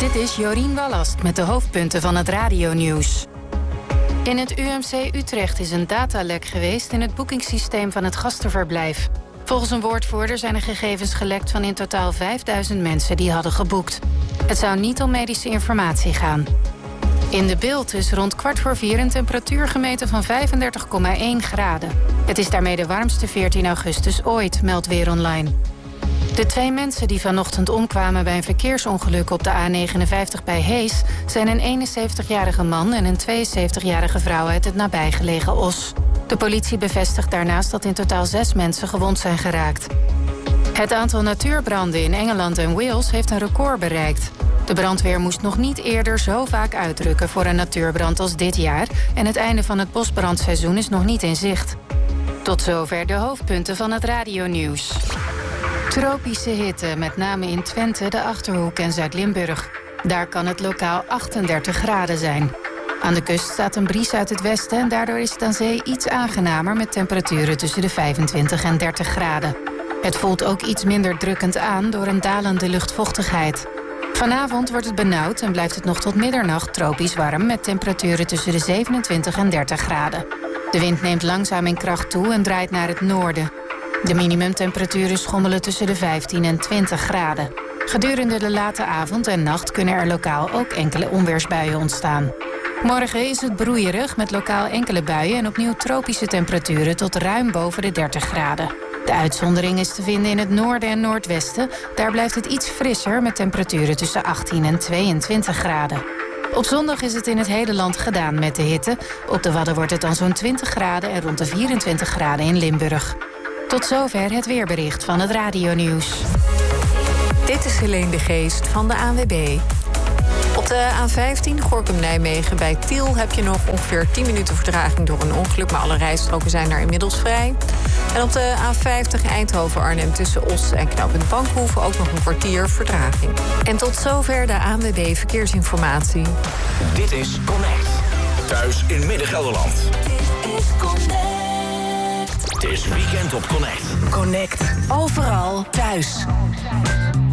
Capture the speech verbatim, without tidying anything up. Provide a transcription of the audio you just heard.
Dit is Jorien Wallast met de hoofdpunten van het radionieuws. In het U M C Utrecht is een datalek geweest in het boekingssysteem van het gastenverblijf. Volgens een woordvoerder zijn er gegevens gelekt van in totaal vijfduizend mensen die hadden geboekt. Het zou niet om medische informatie gaan. In de Bilt is rond kwart voor vier een temperatuur gemeten van vijfendertig komma één graden. Het is daarmee de warmste veertien augustus ooit, meldt Weer Online. De twee mensen die vanochtend omkwamen bij een verkeersongeluk op de A negenenvijftig bij Hees zijn een eenenzeventigjarige man en een tweeënzeventigjarige vrouw uit het nabijgelegen Os. De politie bevestigt daarnaast dat in totaal zes mensen gewond zijn geraakt. Het aantal natuurbranden in Engeland en Wales heeft een record bereikt. De brandweer moest nog niet eerder zo vaak uitrukken voor een natuurbrand als dit jaar en het einde van het bosbrandseizoen is nog niet in zicht. Tot zover de hoofdpunten van het radionieuws. Tropische hitte, met name in Twente, de Achterhoek en Zuid-Limburg. Daar kan het lokaal achtendertig graden zijn. Aan de kust staat een bries uit het westen en daardoor is het aan zee iets aangenamer met temperaturen tussen de vijfentwintig en dertig graden. Het voelt ook iets minder drukkend aan door een dalende luchtvochtigheid. Vanavond wordt het benauwd en blijft het nog tot middernacht tropisch warm met temperaturen tussen de zevenentwintig en dertig graden. De wind neemt langzaam in kracht toe en draait naar het noorden. De minimumtemperaturen schommelen tussen de vijftien en twintig graden. Gedurende de late avond en nacht kunnen er lokaal ook enkele onweersbuien ontstaan. Morgen is het broeierig met lokaal enkele buien en opnieuw tropische temperaturen tot ruim boven de dertig graden. De uitzondering is te vinden in het noorden en noordwesten. Daar blijft het iets frisser met temperaturen tussen achttien en tweeëntwintig graden. Op zondag is het in het hele land gedaan met de hitte. Op de Wadden wordt het dan zo'n twintig graden en rond de vierentwintig graden in Limburg. Tot zover het weerbericht van het radionieuws. Dit is Helene de Geest van de A N W B. Op de A vijftien Gorinchem-Nijmegen bij Tiel heb je nog ongeveer tien minuten vertraging door een ongeluk, maar alle rijstroken zijn daar inmiddels vrij. En op de A vijftig Eindhoven-Arnhem tussen Os en knooppunt Bankhoef ook nog een kwartier vertraging. En tot zover de A N W B Verkeersinformatie. Dit is Connect. Thuis in Midden-Gelderland. Dit is Connect. Het is weekend op Connect. Connect. Overal thuis.